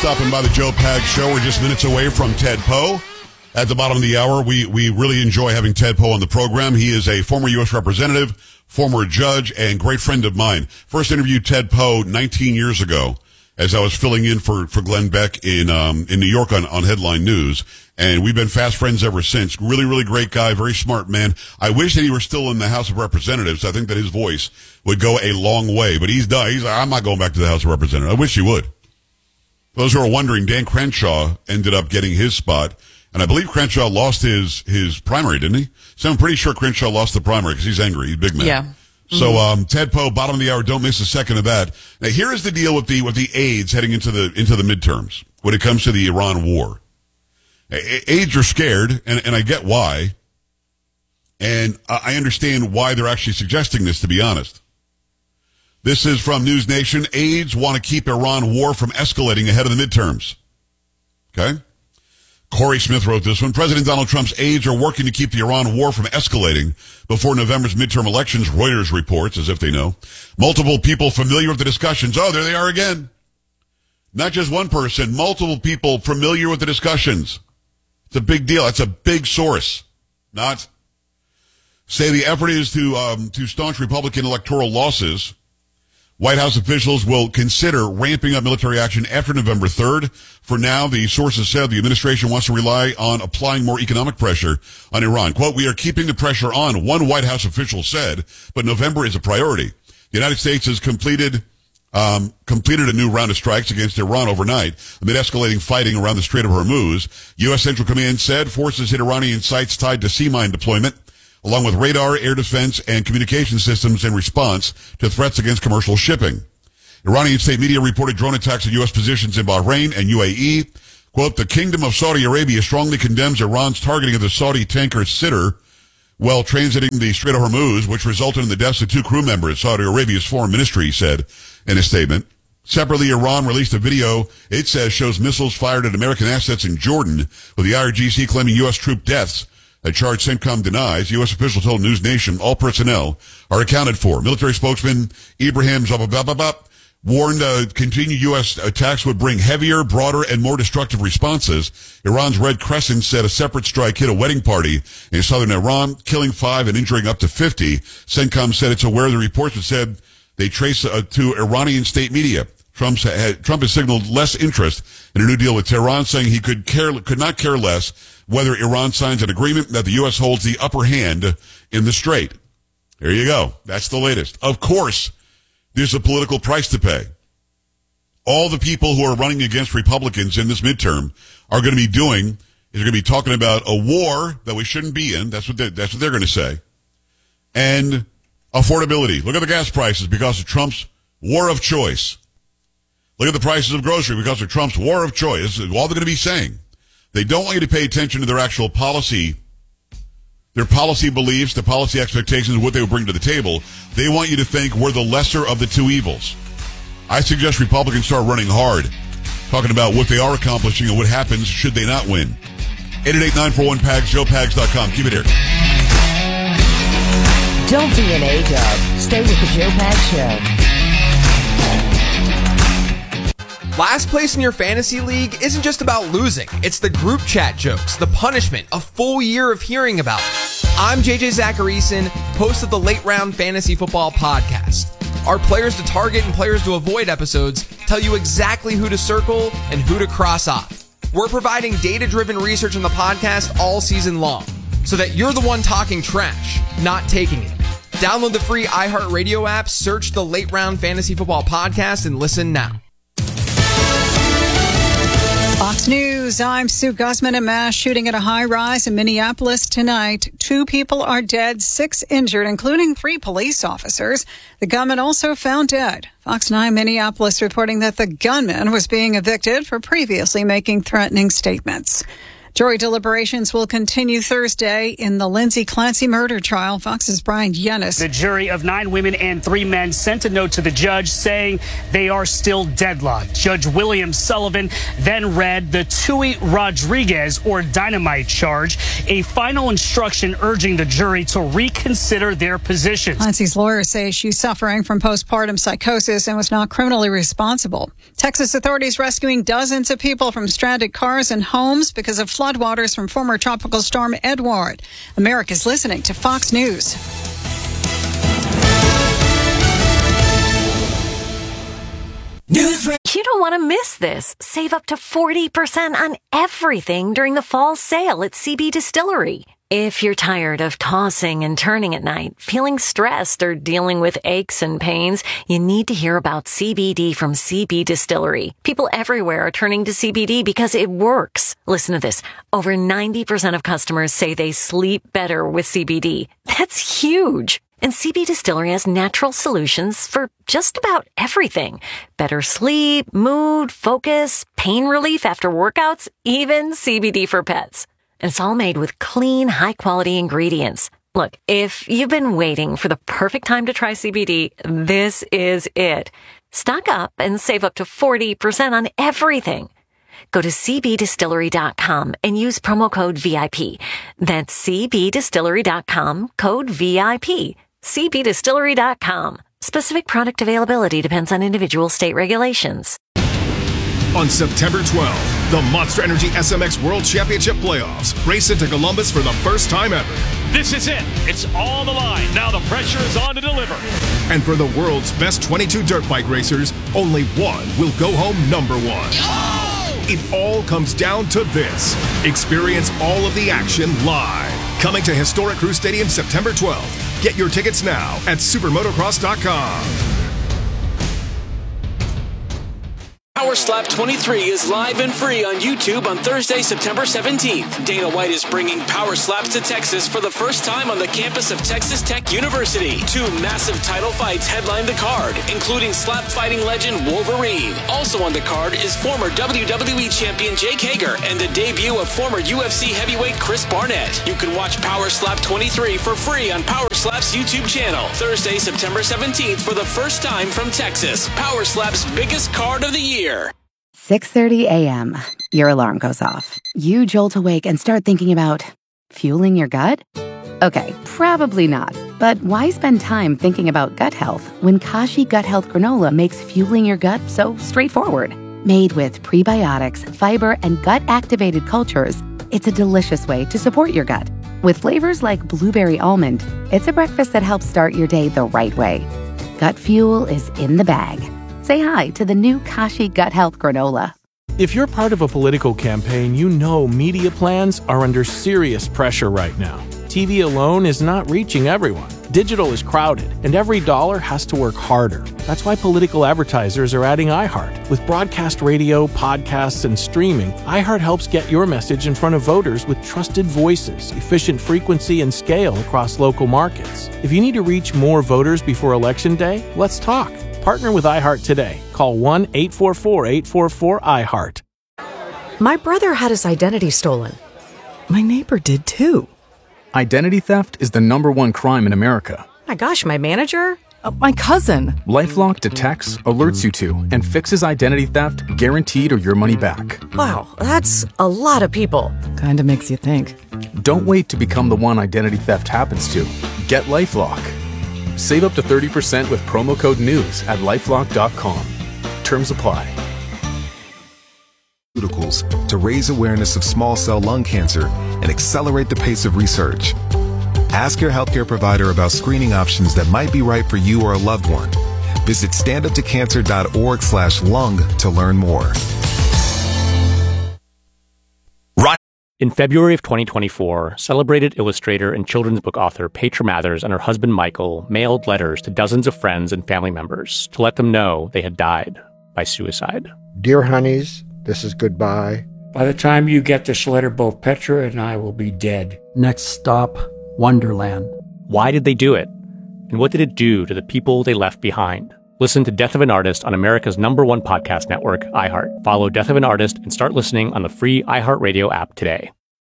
stopping by the Joe Pags Show. We're just minutes away from Ted Poe. At the bottom of the hour, we really enjoy having Ted Poe on the program. He is a former U.S. representative, former judge, and great friend of mine. First interviewed Ted Poe 19 years ago as I was filling in for Glenn Beck in New York on Headline News. And we've been fast friends ever since. Really, really great guy, very smart man. I wish that he were still in the House of Representatives. I think that his voice would go a long way. But he's done. He's like, I'm not going back to the House of Representatives. I wish he would. Those who are wondering, Dan Crenshaw ended up getting his spot. And I believe Crenshaw lost his primary, didn't he? So I'm pretty sure Crenshaw lost the primary because he's angry. He's a big man. Yeah. So, Ted Poe, bottom of the hour, don't miss a second of that. Now, here is the deal with the aides heading into the midterms when it comes to the Iran war. Aides are scared, and I get why. And I understand why they're actually suggesting this, to be honest. This is from News Nation. Aides want to keep Iran war from escalating ahead of the midterms. Okay? Corey Smith wrote this one. President Donald Trump's aides are working to keep the Iran war from escalating before November's midterm elections, Reuters reports, as if they know. Multiple people familiar with the discussions. Oh, there they are again. Not just one person, multiple people familiar with the discussions. It's a big deal. That's a big source. Not say the effort is to staunch Republican electoral losses. White House officials will consider ramping up military action after November 3rd. For now, the sources said the administration wants to rely on applying more economic pressure on Iran. Quote, we are keeping the pressure on, one White House official said, but November is a priority. The United States has completed a new round of strikes against Iran overnight amid escalating fighting around the Strait of Hormuz. U.S. Central Command said forces hit Iranian sites tied to sea mine deployment, along with radar, air defense, and communication systems in response to threats against commercial shipping. Iranian state media reported drone attacks on U.S. positions in Bahrain and UAE. Quote, the Kingdom of Saudi Arabia strongly condemns Iran's targeting of the Saudi tanker Sidr while transiting the Strait of Hormuz, which resulted in the deaths of 2 crew members, Saudi Arabia's foreign ministry said in a statement. Separately, Iran released a video it says shows missiles fired at American assets in Jordan, with the IRGC claiming U.S. troop deaths. A charge CENTCOM denies. U.S. officials told News Nation all personnel are accounted for. Military spokesman Ibrahim Zabababab warned continued U.S. attacks would bring heavier, broader, and more destructive responses. Iran's Red Crescent said a separate strike hit a wedding party in southern Iran, killing 5 and injuring up to 50. CENTCOM said it's aware of the reports that said they trace to Iranian state media. Trump has signaled less interest in a new deal with Tehran, saying he could not care less whether Iran signs an agreement that the U.S. holds the upper hand in the strait. There you go. That's the latest. Of course, there's a political price to pay. All the people who are running against Republicans in this midterm are going to be doing is they're going to be talking about a war that we shouldn't be in. That's what they're going to say. And affordability. Look at the gas prices because of Trump's war of choice. Look at the prices of grocery because of Trump's war of choice. This is all they're going to be saying. They don't want you to pay attention to their actual policy, their policy beliefs, the policy expectations, what they will bring to the table. They want you to think we're the lesser of the 2 evils. I suggest Republicans start running hard, talking about what they are accomplishing and what happens should they not win. 888-941-PAGS, JoePags.com. Keep it here. Don't be an A-dub. Stay with the Joe Pags Show. Last place in your fantasy league isn't just about losing. It's the group chat jokes, the punishment, a full year of hearing about it. I'm JJ Zacharyson, host of the Late Round Fantasy Football Podcast. Our players to target and players to avoid episodes tell you exactly who to circle and who to cross off. We're providing data-driven research on the podcast all season long, so that you're the one talking trash, not taking it. Download the free iHeartRadio app, search the Late Round Fantasy Football Podcast, and listen now. Fox News, I'm Sue Guzman. A mass shooting at a high-rise in Minneapolis tonight. 2 people are dead, 6 injured, including 3 police officers. The gunman also found dead. Fox 9 Minneapolis reporting that the gunman was being evicted for previously making threatening statements. Jury deliberations will continue Thursday in the Lindsay Clancy murder trial. Fox's Brian Yennis. The jury of 9 women and 3 men sent a note to the judge saying they are still deadlocked. Judge William Sullivan then read the Tui Rodriguez or dynamite charge, a final instruction urging the jury to reconsider their positions. Clancy's lawyers say she's suffering from postpartum psychosis and was not criminally responsible. Texas authorities rescuing dozens of people from stranded cars and homes because of floodwaters from former tropical storm Edward. America's listening to Fox News. You don't want to miss this. Save up to 40% on everything during the fall sale at CB Distillery. If you're tired of tossing and turning at night, feeling stressed, or dealing with aches and pains, you need to hear about CBD from CB Distillery. People everywhere are turning to CBD because it works. Listen to this. Over 90% of customers say they sleep better with CBD. That's huge. And CB Distillery has natural solutions for just about everything. Better sleep, mood, focus, pain relief after workouts, even CBD for pets. And it's all made with clean, high-quality ingredients. Look, if you've been waiting for the perfect time to try CBD, this is it. Stock up and save up to 40% on everything. Go to cbdistillery.com and use promo code VIP. That's cbdistillery.com, code VIP. cbdistillery.com. Specific product availability depends on individual state regulations. On September 12th, the Monster Energy SMX World Championship Playoffs race into Columbus for the first time ever. This is it. It's on the line. Now the pressure is on to deliver. And for the world's best 22 dirt bike racers, only one will go home number 1. Oh! It all comes down to this. Experience all of the action live. Coming to Historic Crew Stadium September 12th. Get your tickets now at supermotocross.com. Power Slap 23 is live and free on YouTube on Thursday, September 17th. Dana White is bringing Power Slaps to Texas for the first time on the campus of Texas Tech University. 2 massive title fights headline the card, including slap fighting legend Wolverine. Also on the card is former WWE champion Jake Hager and the debut of former UFC heavyweight Chris Barnett. You can watch Power Slap 23 for free on Power Slap's YouTube channel. Thursday, September 17th for the first time from Texas. Power Slap's biggest card of the year. 6:30 a.m. Your alarm goes off. You jolt awake and start thinking about fueling your gut? Okay, probably not. But why spend time thinking about gut health when Kashi Gut Health Granola makes fueling your gut so straightforward? Made with prebiotics, fiber, and gut-activated cultures, it's a delicious way to support your gut. With flavors like blueberry almond, it's a breakfast that helps start your day the right way. Gut fuel is in the bag. Say hi to the new Kashi Gut Health Granola. If you're part of a political campaign, you know media plans are under serious pressure right now. TV alone is not reaching everyone. Digital is crowded, and every dollar has to work harder. That's why political advertisers are adding iHeart. With broadcast radio, podcasts, and streaming, iHeart helps get your message in front of voters with trusted voices, efficient frequency, and scale across local markets. If you need to reach more voters before Election Day, let's talk. Partner with iHeart today. Call 1-844-844-iHeart. My brother had his identity stolen. My neighbor did too. Identity theft is the #1 crime in America. My gosh, my manager? My cousin. LifeLock detects, alerts you to, and fixes identity theft guaranteed or your money back. Wow, that's a lot of people. Kinda makes you think. Don't wait to become the one identity theft happens to. Get LifeLock. Save up to 30% with promo code NEWS at LifeLock.com. Terms apply. To raise awareness of small cell lung cancer and accelerate the pace of research. Ask your healthcare provider about screening options that might be right for you or a loved one. Visit standuptocancer.org/lung to learn more. In February of 2024, celebrated illustrator and children's book author Petra Mathers and her husband Michael mailed letters to dozens of friends and family members to let them know they had died by suicide. Dear honeys, this is goodbye. By the time you get this letter, both Petra and I will be dead. Next stop, Wonderland. Why did they do it? And what did it do to the people they left behind? Listen to Death of an Artist on America's #1 podcast network, iHeart. Follow Death of an Artist and start listening on the free iHeartRadio app today.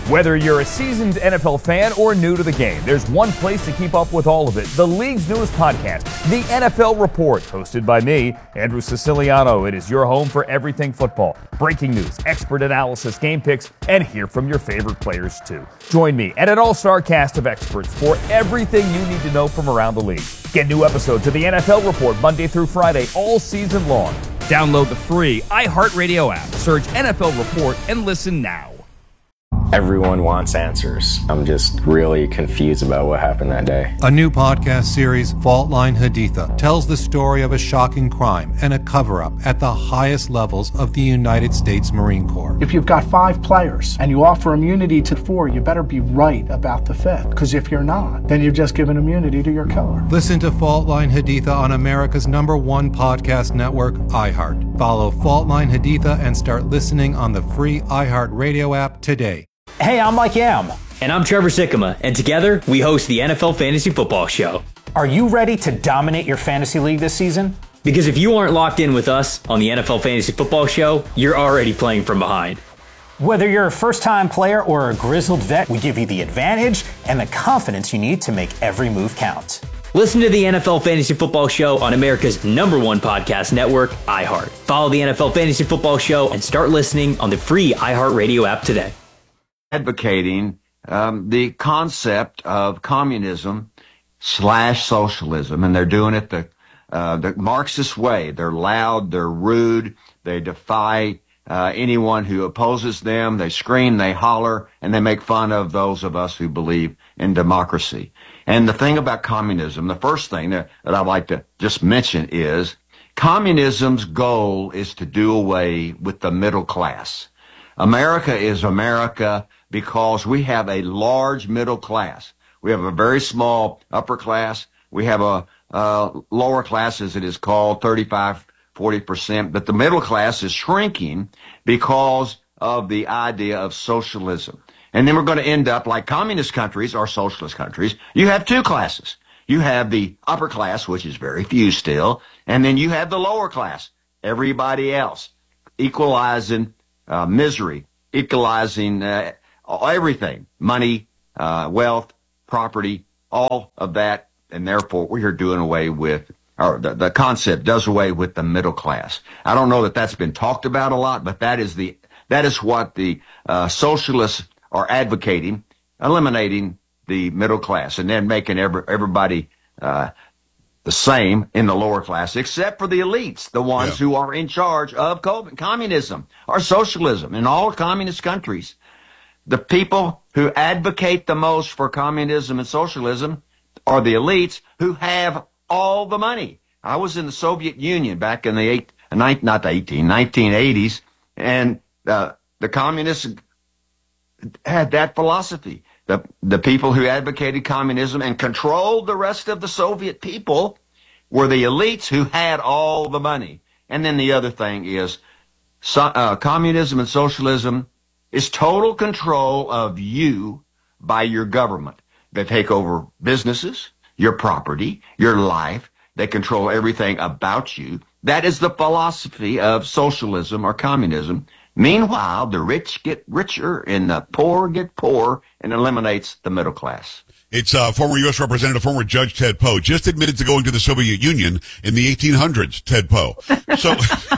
Whether you're a seasoned NFL fan or new to the game, there's one place to keep up with all of it. The league's newest podcast, The NFL Report, hosted by me, Andrew Siciliano. It is your home for everything football. Breaking news, expert analysis, game picks, and hear from your favorite players too. Join me and an all-star cast of experts for everything you need to know from around the league. Get new episodes of The NFL Report Monday through Friday all season long. Download the free iHeartRadio app, search NFL Report, and listen now. Everyone wants answers. I'm just really confused about what happened that day. A new podcast series, Fault Line Haditha, tells the story of a shocking crime and a cover-up at the highest levels of the United States Marine Corps. If you've got 5 players and you offer immunity to 4, you better be right about the 5th. Because if you're not, then you've just given immunity to your killer. Listen to Fault Line Haditha on America's #1 podcast network, iHeart. Follow Fault Line Haditha and start listening on the free iHeartRadio app today. Hey, I'm Mike Yam. And I'm Trevor Sikkema. And together, we host the NFL Fantasy Football Show. Are you ready to dominate your fantasy league this season? Because if you aren't locked in with us on the NFL Fantasy Football Show, you're already playing from behind. Whether you're a first-time player or a grizzled vet, we give you the advantage and the confidence you need to make every move count. Listen to the NFL Fantasy Football Show on America's #1 podcast network, iHeart. Follow the NFL Fantasy Football Show and start listening on the free iHeartRadio app today. Advocating the concept of communism/socialism, and they're doing it the Marxist way. They're loud, they're rude, they defy anyone who opposes them. They scream, they holler, and they make fun of those of us who believe in democracy. And the thing about communism, the first thing that I'd like to just mention is communism's goal is to do away with the middle class. America is America because we have a large middle class. We have a very small upper class. We have a lower class, as it is called, 35-40%. But the middle class is shrinking because of the idea of socialism. And then we're going to end up like communist countries or socialist countries. You have 2 classes. You have the upper class, which is very few still, and then you have the lower class, everybody else, equalizing misery, equalizing everything, money, wealth, property, all of that, and therefore we are doing away with, or the concept does away with the middle class. I don't know that that's been talked about a lot, but that is what the socialists are advocating, eliminating the middle class and then making everybody the same in the lower class, except for the elites, the ones who are in charge of communism or socialism in all communist countries. The people who advocate the most for communism and socialism are the elites who have all the money. I was in the Soviet Union back in the 1980s, and the communists had that philosophy. The people who advocated communism and controlled the rest of the Soviet people were the elites who had all the money. And then the other thing is communism and socialism is total control of you by your government. They take over businesses, your property, your life. They control everything about you. That is the philosophy of socialism or communism. Meanwhile, the rich get richer and the poor get poorer, and eliminates the middle class. It's former U.S. Representative, former Judge Ted Poe, just admitted to going to the Soviet Union in the 1800s, Ted Poe. So,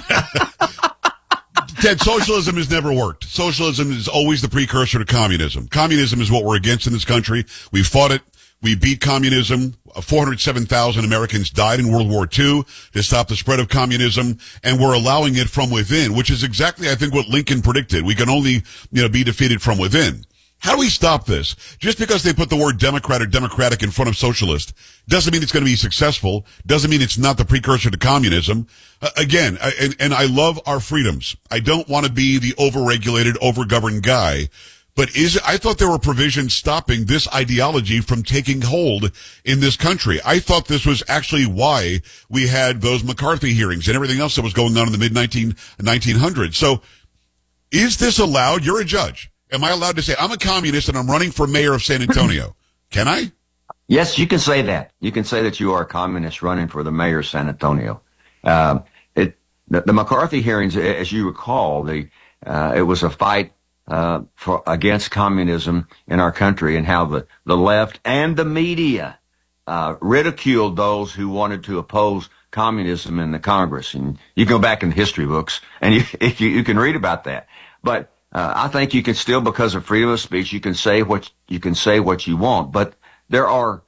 Ted, socialism has never worked. Socialism is always the precursor to communism. Communism is what we're against in this country. We fought it. We beat communism. 407,000 Americans died in World War II to stop the spread of communism, and we're allowing it from within, which is exactly, I think, what Lincoln predicted. We can only, be defeated from within. How do we stop this? Just because they put the word Democrat or Democratic in front of socialist doesn't mean it's going to be successful, doesn't mean it's not the precursor to communism. Again, and I love our freedoms. I don't want to be the overregulated, overgoverned guy. But I thought there were provisions stopping this ideology from taking hold in this country. I thought this was actually why we had those McCarthy hearings and everything else that was going on in the mid-1900s. So is this allowed? You're a judge. Am I allowed to say, I'm a communist and I'm running for mayor of San Antonio? Can I? Yes, you can say that. You can say that you are a communist running for the mayor of San Antonio. The McCarthy hearings, as you recall, it was a fight against communism in our country, and how the left and the media ridiculed those who wanted to oppose communism in the Congress. And you go back in the history books and you can read about that. But I think you can still, because of freedom of speech, you can say what you want. But there are,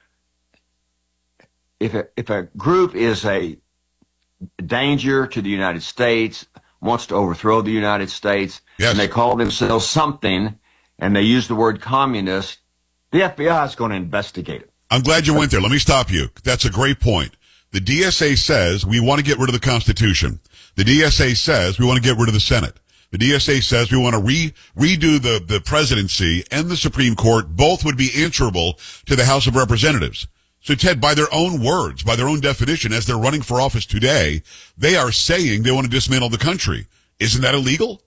if a group is a danger to the United States, wants to overthrow the United States, and they call themselves something, and they use the word communist, the FBI is going to investigate it. I'm glad you went there. Let me stop you. That's a great point. The DSA says we want to get rid of the Constitution. The DSA says we want to get rid of the Senate. The DSA says we want to redo the presidency and the Supreme Court. Both would be answerable to the House of Representatives. So, Ted, by their own words, by their own definition, as they're running for office today, they are saying they want to dismantle the country. Isn't that illegal?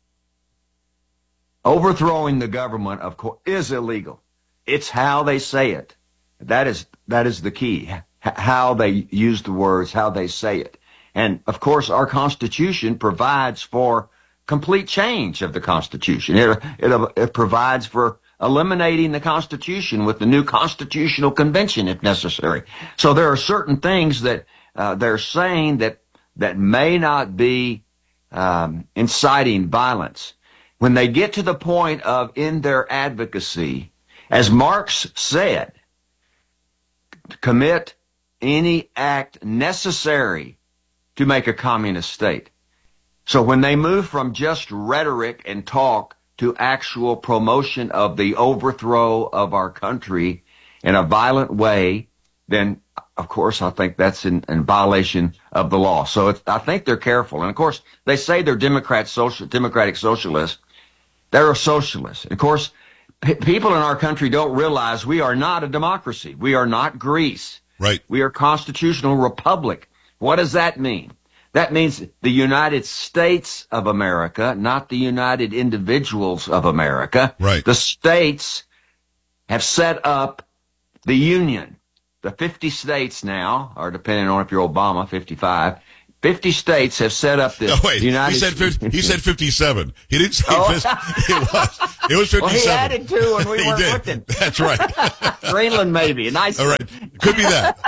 Overthrowing the government, of course, is illegal. It's how they say it. That is the key. How they use the words, how they say it. And, of course, our Constitution provides for complete change of the Constitution. It provides for eliminating the Constitution with the new Constitutional Convention, if necessary. So there are certain things that they're saying that may not be inciting violence. When they get to the point of, in their advocacy, as Marx said, commit any act necessary to make a communist state. So when they move from just rhetoric and talk to actual promotion of the overthrow of our country in a violent way, then, of course, I think that's in violation of the law. So I think they're careful. And, of course, they say they're democratic socialists. They're a socialist. And, of course, people in our country don't realize we are not a democracy. We are not Greece. Right. We are a constitutional republic. What does that mean? That means the United States of America, not the United Individuals of America. Right. The states have set up the Union. The 50 states now, or depending on if you're Obama, 55, 50 states have set up this United States. He said 57. He didn't say it was 57. Well, he added two when we weren't looking. That's right. Greenland, maybe. Nice. All right. Could be that.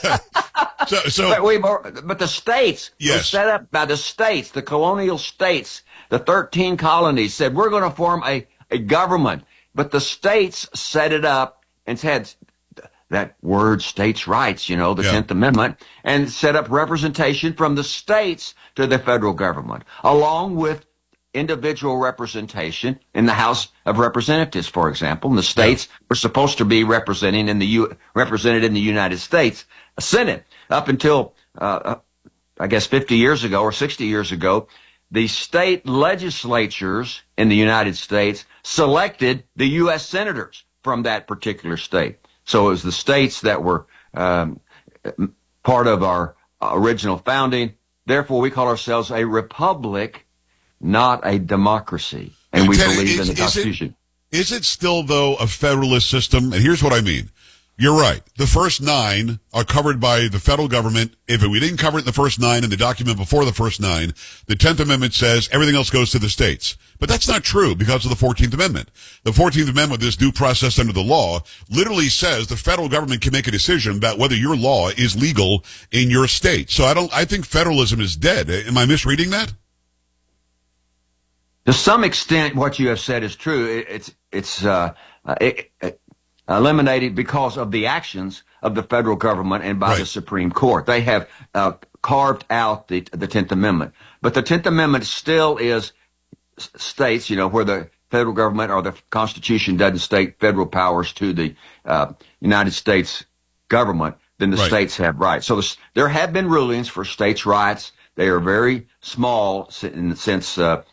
But the states were set up by the states, the colonial states, the 13 colonies said, we're going to form a government. But the states set it up and said that word, states' rights, the 10th Amendment, and set up representation from the states to the federal government, along with individual representation in the House of Representatives, for example. And the states were supposed to be represented in the United States Senate. Up until, I guess, 50 years ago or 60 years ago, the state legislatures in the United States selected the U.S. senators from that particular state. So it was the states that were part of our original founding. Therefore, we call ourselves a republic, not a democracy. And we believe in the Constitution. Is it still, though, a federalist system? And here's what I mean. You're right. The first 9 are covered by the federal government. If we didn't cover it in the first 9 in the document before the first 9, the 10th Amendment says everything else goes to the states. But that's not true because of the 14th Amendment. The 14th Amendment, this due process under the law, literally says the federal government can make a decision about whether your law is legal in your state. So I think federalism is dead. Am I misreading that? To some extent, what you have said is true. It's eliminated because of the actions of the federal government and by the Supreme Court. They have carved out the 10th Amendment. But the 10th Amendment still is states, where the federal government or the Constitution doesn't state federal powers to the United States government, then the states have rights. So there have been rulings for states' rights. They are very small since the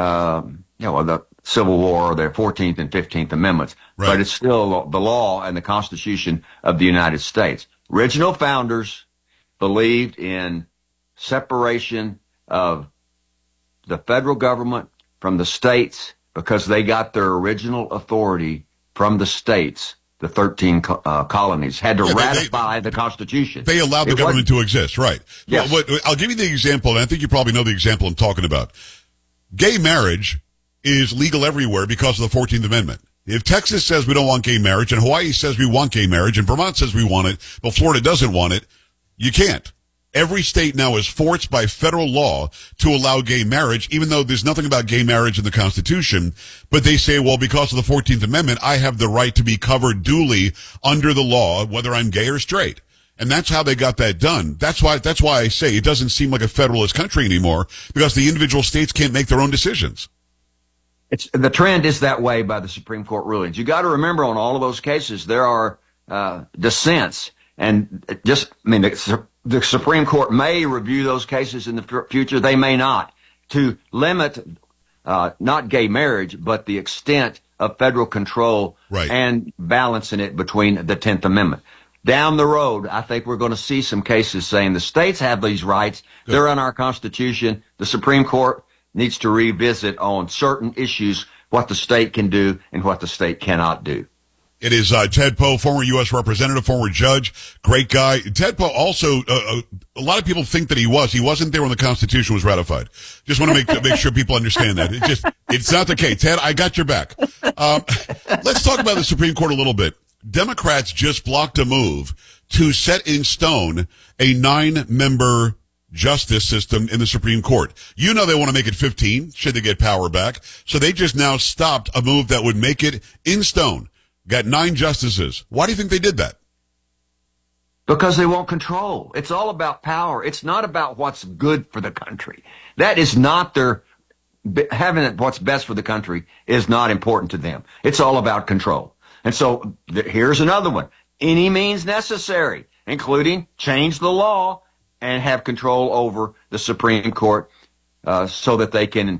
Civil War, the 14th and 15th Amendments, but it's still the law and the Constitution of the United States. Original founders believed in separation of the federal government from the states because they got their original authority from the states. The 13 colonies had to ratify the Constitution. They allowed the government to exist, right? Yes. Well, I'll give you the example, and I think you probably know the example I'm talking about. Gay marriage is legal everywhere because of the 14th Amendment. If Texas says we don't want gay marriage, and Hawaii says we want gay marriage, and Vermont says we want it, but Florida doesn't want it, you can't. Every state now is forced by federal law to allow gay marriage, even though there's nothing about gay marriage in the Constitution. But they say, well, because of the 14th Amendment, I have the right to be covered duly under the law, whether I'm gay or straight. And that's how they got that done. That's why I say it doesn't seem like a federalist country anymore, because the individual states can't make their own decisions. The trend is that way by the Supreme Court rulings. You got to remember, on all of those cases, there are dissents, and the Supreme Court may review those cases in the future. They may not, to limit not gay marriage, but the extent of federal control and balancing it between the 10th Amendment. Down the road, I think we're going to see some cases saying the states have these rights. Good. They're in our Constitution. The Supreme Court needs to revisit on certain issues what the state can do and what the state cannot do. It is Ted Poe, former U.S. representative, former judge, great guy. Ted Poe also, a lot of people think that he wasn't there when the Constitution was ratified. Just want to make sure people understand that. It's not the case. Ted, I got your back. Let's talk about the Supreme Court a little bit. Democrats just blocked a move to set in stone a 9-member justice system in the Supreme Court. You know they want to make it 15, should they get power back. So they just now stopped a move that would make it in stone. Got 9 justices. Why do you think they did that? Because they want control. It's all about power. It's not about what's good for the country. That is not having what's best for the country is not important to them. It's all about control. And so here's another one. Any means necessary, including change the law and have control over the Supreme Court so that they can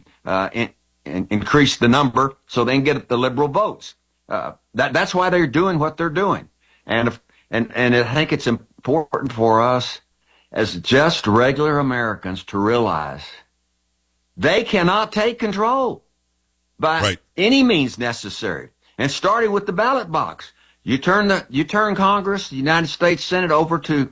increase the number so they can get the liberal votes. That's why they're doing what they're doing. And I think it's important for us as just regular Americans to realize they cannot take control by any means necessary. And starting with the ballot box, you turn Congress, the United States Senate over to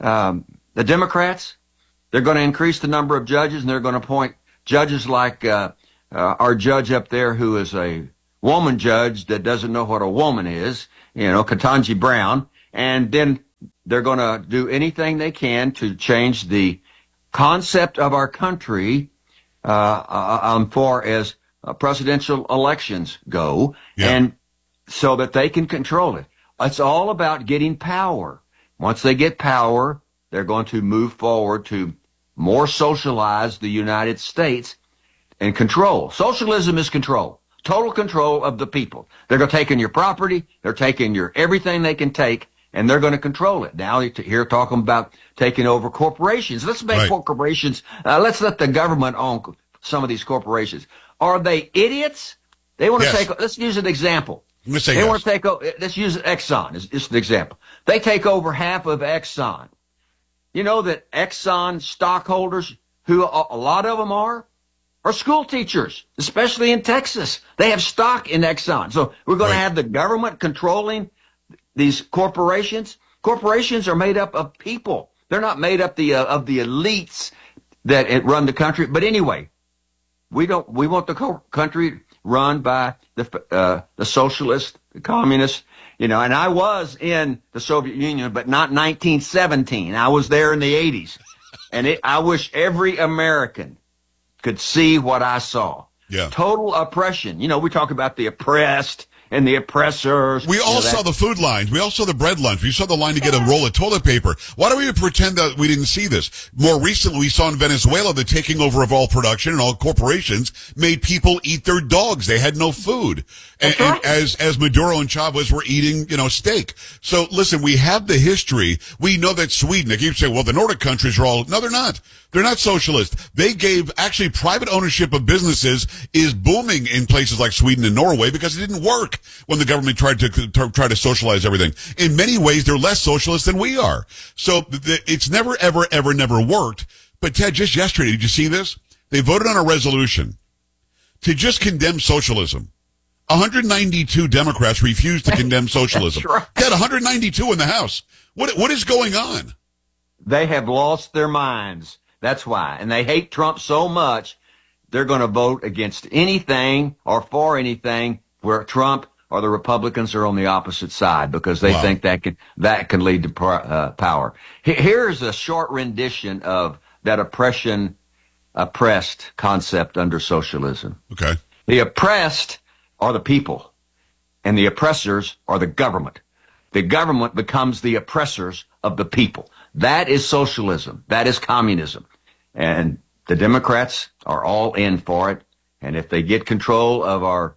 the Democrats. They're going to increase the number of judges, and they're going to appoint judges like our judge up there, who is a woman judge that doesn't know what a woman is, Ketanji Brown. And then they're going to do anything they can to change the concept of our country far as presidential elections go, and so that they can control it. It's all about getting power. Once they get power, they're going to move forward to more socialize the United States and control. Socialism is control. Total control of the people. They're going to take in your property. They're taking your everything they can take, and they're going to control it. Now here talking about taking over corporations. Let's make corporations. Let's let the government own some of these corporations. Are they idiots? They want to take. Let's use an example. Want to take. Let's use Exxon as just an example. They take over half of Exxon. You know that Exxon stockholders, who a lot of them are school teachers, especially in Texas. They have stock in Exxon. So we're going to have the government controlling these corporations. Corporations are made up of people. They're not made up of the elites that run the country. But anyway, we want the country run by the socialists, the communists, and I was in the Soviet Union, but not 1917. I was there in the 80s. And I wish every American could see what I saw. Total oppression. We talk about the oppressed and the oppressors. We all saw the food lines. We all saw the bread lines. We saw the line to get a roll of toilet paper. Why do we pretend that we didn't see this? More recently, we saw in Venezuela the taking over of all production and all corporations made people eat their dogs. They had no food. And as Maduro and Chavez were eating, steak. So listen, we have the history. We know that Sweden, they keep saying, well, the Nordic countries are all, no, they're not. They're not socialist. They gave, actually, private ownership of businesses is booming in places like Sweden and Norway because it didn't work when the government tried to socialize everything. In many ways, they're less socialist than we are. So it's never, ever, ever, never worked. But Ted, just yesterday, did you see this? They voted on a resolution to just condemn socialism. 192 Democrats refused to condemn socialism. Ted, 192 in the House. What is going on? They have lost their minds. That's why. And they hate Trump so much they're going to vote against anything or for anything where Trump or the Republicans are on the opposite side, because they think that can lead to power. Here's a short rendition of that oppressed concept under socialism. Okay. The oppressed are the people, and the oppressors are the government. The government becomes the oppressors of the people. That is socialism. That is communism. And the Democrats are all in for it. And if they get control of our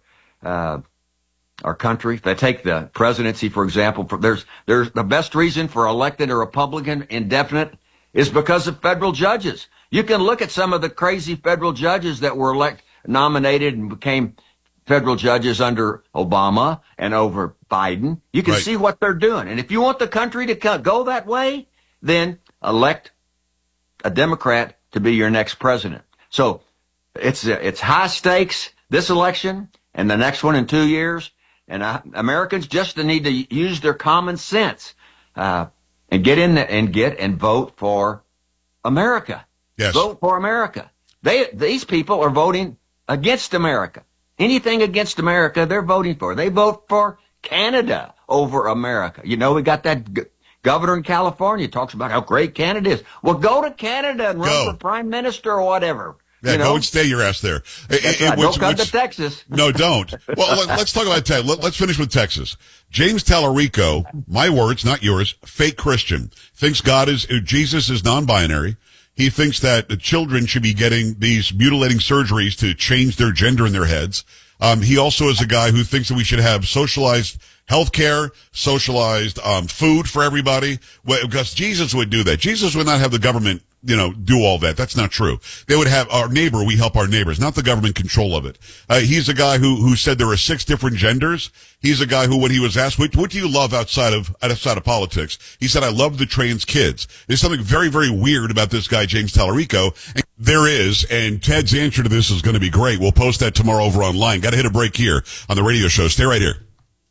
country, if they take the presidency, for example, there's the best reason for electing a Republican indefinite is because of federal judges. You can look at some of the crazy federal judges that were nominated and became federal judges under Obama and over Biden. You can see what they're doing. And if you want the country to go that way, then elect a Democrat to be your next president. So it's high stakes this election and the next one in 2 years. And Americans just need to use their common sense and get in there and vote for America. Yes. Vote for America. These people are voting against America. Anything against America, they're voting for. They vote for Canada over America. You know, we got that governor in California talks about how great Canada is. Well, go to Canada and run for prime minister or whatever. Yeah, go and stay your ass there. Don't come to Texas. No, don't. Well, let's talk about Texas. Let's finish with Texas. James Tallarico, my words, not yours, fake Christian, thinks Jesus is non-binary. He thinks that the children should be getting these mutilating surgeries to change their gender in their heads. He also is a guy who thinks that we should have socialized healthcare, socialized food for everybody, because Jesus would do that. Jesus would not have the government, do all that. That's not true. They would have our neighbor. We help our neighbors, not the government control of it. He's a guy who said there are 6 different genders. He's a guy who, when he was asked, what do you love outside of politics? He said, I love the trans kids. There's something very, very weird about this guy, James Tallarico. And there is, and Ted's answer to this is going to be great. We'll post that tomorrow over online. Got to hit a break here on the radio show. Stay right here.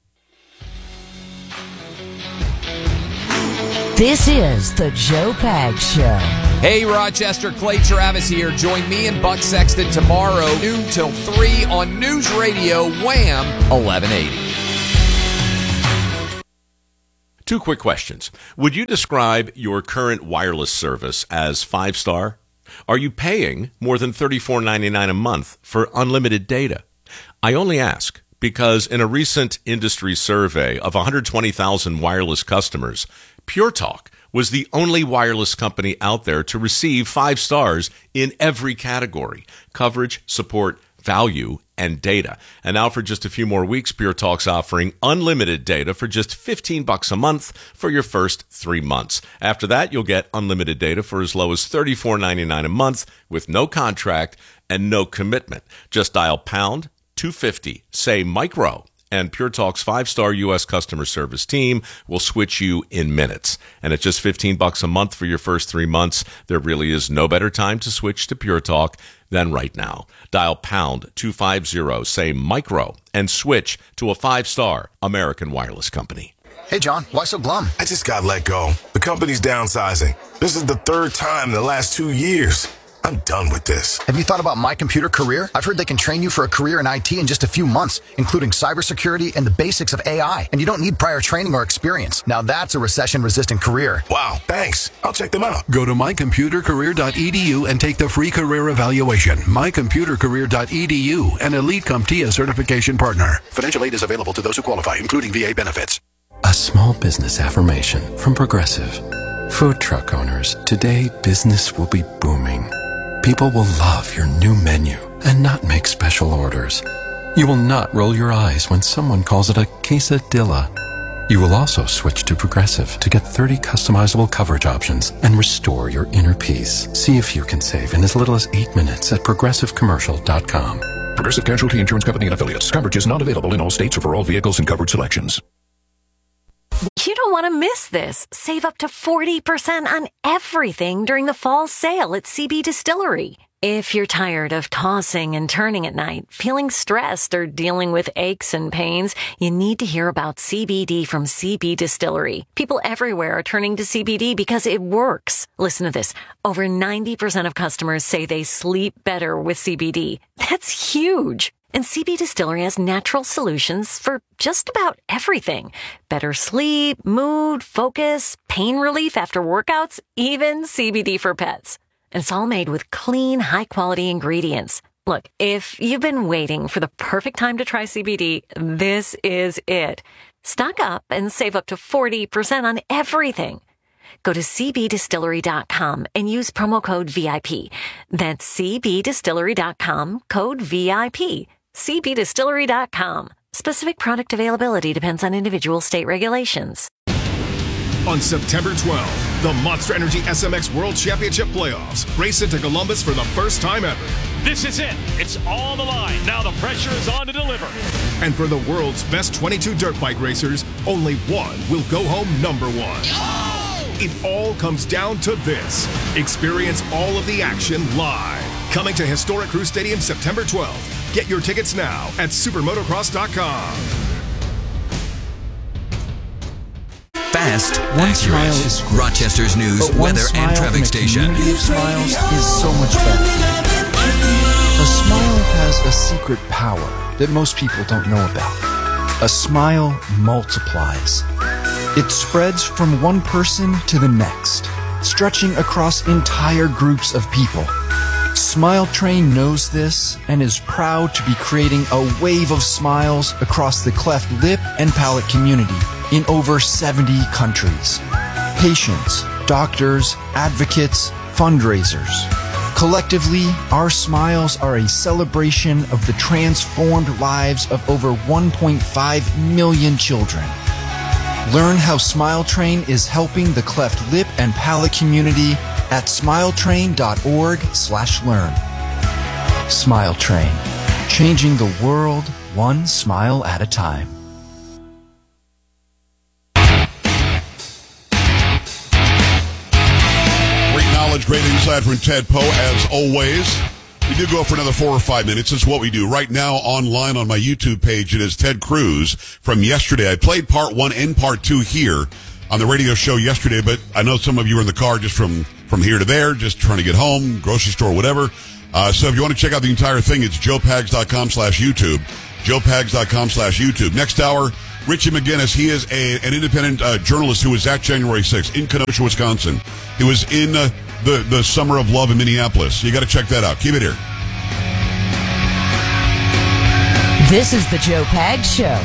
This is the Joe Pags Show. Hey, Rochester, Clay Travis here. Join me and Buck Sexton tomorrow, noon till 3 on News Radio Wham 1180. 2 quick questions. Would you describe your current wireless service as 5-star? Are you paying more than $34.99 a month for unlimited data? I only ask because in a recent industry survey of 120,000 wireless customers, Pure Talk was the only wireless company out there to receive 5 stars in every category: coverage, support, value, and data. And now for just a few more weeks, Pure Talk's offering unlimited data for just $15 a month for your first 3 months. After that, you'll get unlimited data for as low as $34.99 a month with no contract and no commitment. Just dial pound 250, say micro, and Pure Talk's 5-star U.S. customer service team will switch you in minutes. And at just $15 a month for your first 3 months, there really is no better time to switch to Pure Talk than right now. Dial pound 250, say micro, and switch to a 5-star American wireless company. Hey, John, why so glum? I just got let go. The company's downsizing. This is the 3rd time in the last 2 years. I'm done with this. Have you thought about My Computer Career? I've heard they can train you for a career in IT in just a few months, including cybersecurity and the basics of AI. And you don't need prior training or experience. Now that's a recession-resistant career. Wow, thanks. I'll check them out. Go to mycomputercareer.edu and take the free career evaluation. Mycomputercareer.edu, an Elite CompTIA certification partner. Financial aid is available to those who qualify, including VA benefits. A small business affirmation from Progressive. Food truck owners, today business will be booming. People will love your new menu and not make special orders. You will not roll your eyes when someone calls it a quesadilla. You will also switch to Progressive to get 30 customizable coverage options and restore your inner peace. See if you can save in as little as 8 minutes at progressivecommercial.com. Progressive Casualty Insurance Company and Affiliates. Coverage is not available in all states or for all vehicles and coverage selections. You don't want to miss this. Save up to 40% on everything during the fall sale at CB Distillery. If you're tired of tossing and turning at night, feeling stressed, or dealing with aches and pains, you need to hear about CBD from CB Distillery. People everywhere are turning to CBD because it works. Listen to this. Over 90% of customers say they sleep better with CBD. That's huge. And CB Distillery has natural solutions for just about everything. Better sleep, mood, focus, pain relief after workouts, even CBD for pets. And it's all made with clean, high-quality ingredients. Look, if you've been waiting for the perfect time to try CBD, this is it. Stock up and save up to 40% on everything. Go to cbdistillery.com and use promo code VIP. That's cbdistillery.com, code VIP. cbdistillery.com. Specific product availability depends on individual state regulations. On September 12th, the Monster Energy SMX World Championship Playoffs race into Columbus for the first time ever. This is it. It's on the line. Now the pressure is on to deliver. And for the world's best 22 dirt bike racers, only one will go home number one. Oh! It all comes down to this. Experience all of the action live. Coming to historic Crew Stadium September 12th. Get your tickets now at supermotocross.com. Fast, accurate. Rochester's news, weather, and traffic station. Of smiles is so much better. A smile has a secret power that most people don't know about. A smile multiplies. It spreads from one person to the next, stretching across entire groups of people. Smile Train knows this and is proud to be creating a wave of smiles across the cleft lip and palate community in over 70 countries. Patients, doctors, advocates, fundraisers. Collectively, our smiles are a celebration of the transformed lives of over 1.5 million children. Learn how Smile Train is helping the cleft lip and palate community at smiletrain.org/learn. Smile Train, changing the world one smile at a time. Great knowledge, great insight from Ted Poe, as always. We do go for another 4 or 5 minutes. It's what we do. Right now, online on my YouTube page, it is Ted Cruz from yesterday. I played part 1 and part 2 here on the radio show yesterday, but I know some of you were in the car just from here to there, just trying to get home, grocery store, whatever. So if you want to check out the entire thing, it's joepags.com/YouTube. joepags.com/YouTube. Next hour, Richie McGinnis. He is an independent journalist who was at January 6th in Kenosha, Wisconsin. He was in the Summer of Love in Minneapolis. You got to check that out. Keep it here. This is the Joe Pags Show.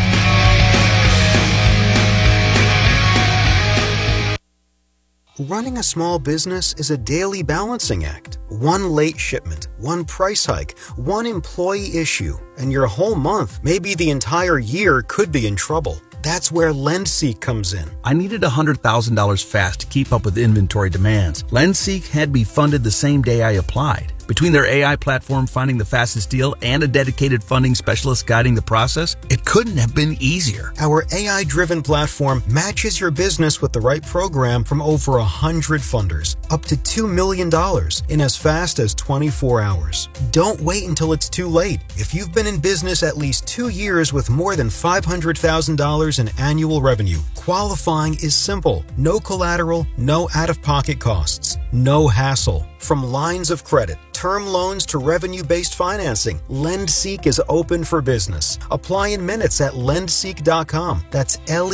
Running a small business is a daily balancing act. One late shipment, one price hike, one employee issue, and your whole month, maybe the entire year, could be in trouble. That's where LendSeek comes in. I needed $100,000 fast to keep up with inventory demands. LendSeek had me funded the same day I applied. Between their AI platform finding the fastest deal and a dedicated funding specialist guiding the process, it couldn't have been easier. Our AI-driven platform matches your business with the right program from over 100 funders, up to $2 million in as fast as 24 hours. Don't wait until it's too late. If you've been in business at least 2 years with more than $500,000 in annual revenue, qualifying is simple. No collateral, no out-of-pocket costs, no hassle. From lines of credit, term loans to revenue-based financing, LendSeek is open for business. Apply in minutes at lendseek.com. That's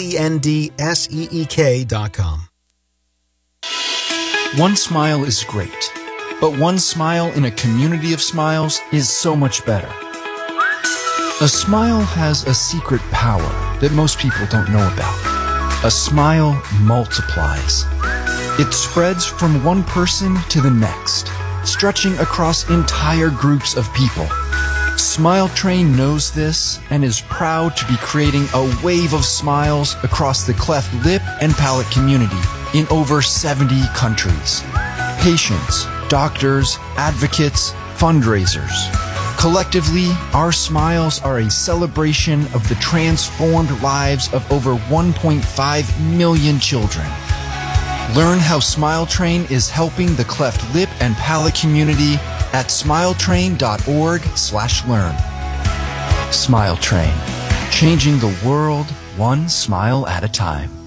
LENDSEEK.com. One smile is great, but one smile in a community of smiles is so much better. A smile has a secret power that most people don't know about. A smile multiplies. It spreads from one person to the next, stretching across entire groups of people. Smile Train knows this and is proud to be creating a wave of smiles across the cleft lip and palate community in over 70 countries. Patients, doctors, advocates, fundraisers. Collectively, our smiles are a celebration of the transformed lives of over 1.5 million children. Learn how Smile Train is helping the cleft lip and palate community at smiletrain.org/learn. Smile Train, changing the world one smile at a time.